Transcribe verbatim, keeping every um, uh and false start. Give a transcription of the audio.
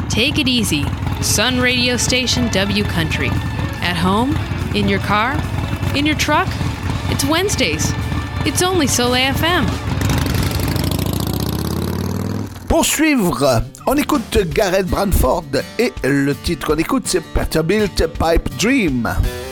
Take it easy. Sun radio station W Country. At home? In your car? In your truck? It's Wednesdays. It's only Soleil F M. Pour suivre, on écoute Gareth Branford et le titre qu'on écoute c'est Peterbilt Pipe Dream.